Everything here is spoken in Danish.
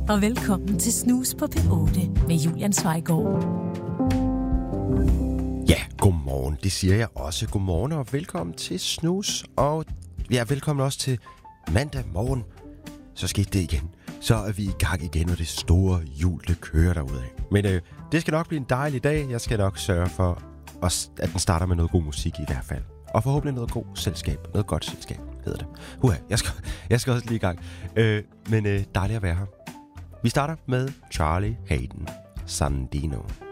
og velkommen til Snus på P8 med Julian Zweigård. Ja, godmorgen. Det siger jeg også. Godmorgen og velkommen til Snus. Og ja, velkommen også til mandag morgen. Så skete det igen. Så er vi i gang igen, og det store hjul, det kører derudad. Men det skal nok blive en dejlig dag. Jeg skal nok sørge for, at den starter med noget god musik i hvert fald. Og forhåbentlig noget god selskab. Noget godt selskab hedder det. Jeg skal også lige i gang. Men dejligt at være her. Vi starter med Charlie Hayden, Sandino.